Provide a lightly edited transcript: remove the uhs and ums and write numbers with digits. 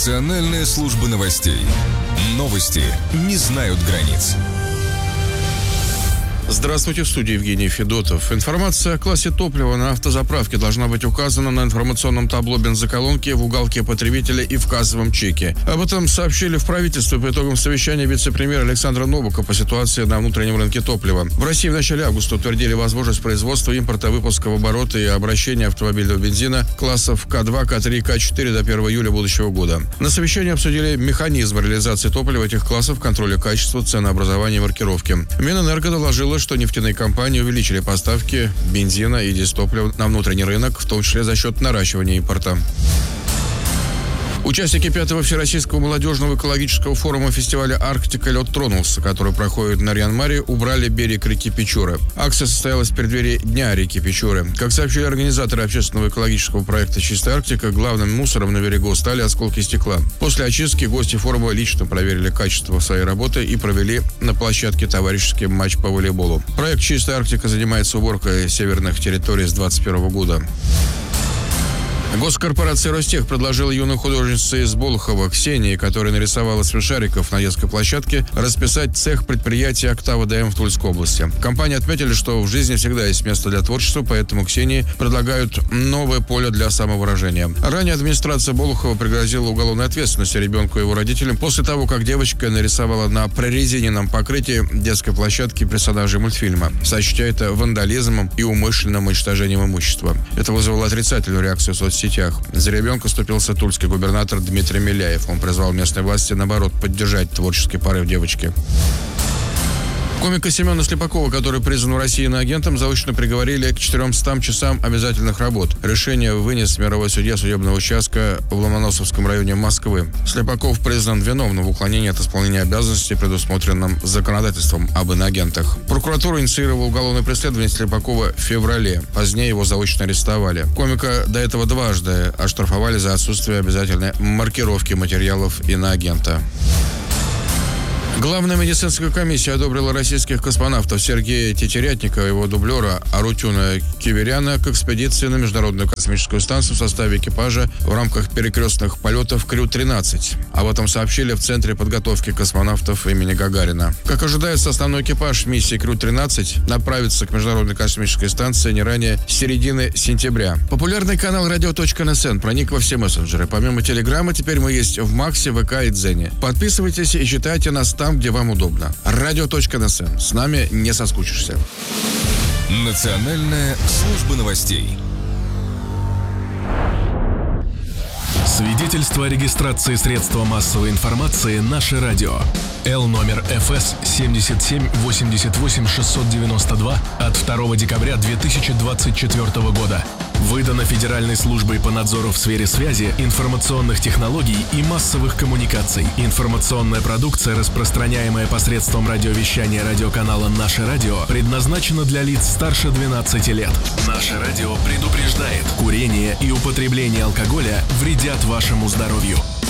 Национальная служба новостей. Новости не знают границ. Здравствуйте, в студии Евгений Федотов. Информация о классе топлива на автозаправке должна быть указана на информационном табло бензоколонки, в уголке потребителя и в кассовом чеке. Об этом сообщили в правительстве по итогам совещания вице-премьера Александра Новака по ситуации на внутреннем рынке топлива. В России в начале августа утвердили возможность производства, импорта, выпуска в обороты и обращения автомобильного бензина классов К2, К3, К4 до 1 июля будущего года. На совещании обсудили механизм реализации топлива этих классов, контроля качества, ценообразования и маркировки. Минэнерго доложила, что нефтяные компании увеличили поставки бензина и дизтоплива на внутренний рынок, в том числе за счет наращивания импорта. Участники 5-го Всероссийского молодежного экологического форума фестиваля «Арктика. Лед тронулся», который проходит на Риан-Маре, убрали берег реки Печоры. Акция состоялась в преддверии Дня реки Печоры. Как сообщили организаторы общественного экологического проекта «Чистая Арктика», главным мусором на берегу стали осколки стекла. После очистки гости форума лично проверили качество своей работы и провели на площадке товарищеский матч по волейболу. Проект «Чистая Арктика» занимается уборкой северных территорий с 2021 года. Госкорпорация «Ростех» предложила юной художнице из Болохова Ксении, которая нарисовала смешариков на детской площадке, расписать цех предприятия «Октава ДМ» в Тульской области. Компании отметили, что в жизни всегда есть место для творчества, поэтому Ксении предлагают новое поле для самовыражения. Ранее администрация Болохова пригрозила уголовной ответственностью ребенку и его родителям после того, как девочка нарисовала на прорезиненном покрытии детской площадки персонажей мультфильма, сочтя это вандализмом и умышленным уничтожением имущества. Это вызвало отрицательную реакцию в соцсетях. За ребенка вступился тульский губернатор Дмитрий Миляев. Он призвал местные власти, наоборот, поддержать творческий порыв девочки. Комика Семена Слепакова, который признан в России иноагентом, заочно приговорили к 400 часам обязательных работ. Решение вынес мировой судья судебного участка в Ломоносовском районе Москвы. Слепаков признан виновным в уклонении от исполнения обязанностей, предусмотренным законодательством об иноагентах. Прокуратура инициировала уголовное преследование Слепакова в феврале. Позднее его заочно арестовали. Комика до этого дважды оштрафовали за отсутствие обязательной маркировки материалов иноагента. Главная медицинская комиссия одобрила российских космонавтов Сергея Тетерятникова и его дублера Арутюна Киверяна к экспедиции на Международную космическую станцию в составе экипажа в рамках перекрестных полетов Крю-13. Об этом сообщили в Центре подготовки космонавтов имени Гагарина. Как ожидается, основной экипаж миссии Крю-13 направится к Международной космической станции не ранее середины сентября. Популярный канал Radio.NSN проник во все мессенджеры. Помимо Телеграма, теперь мы есть в Максе, ВК и Дзене. Подписывайтесь и читайте нас там, где вам удобно. Radio.NSN. С нами не соскучишься. Национальная служба новостей. Свидетельство о регистрации средства массовой информации «Наше радио». Л номер ФС 7788692 от 2 декабря 2024 года. Выдано Федеральной службой по надзору в сфере связи, информационных технологий и массовых коммуникаций. Информационная продукция, распространяемая посредством радиовещания радиоканала «Наше радио», предназначена для лиц старше 12 лет. «Наше радио» предупреждает: курение и употребление алкоголя вредят вашему здоровью.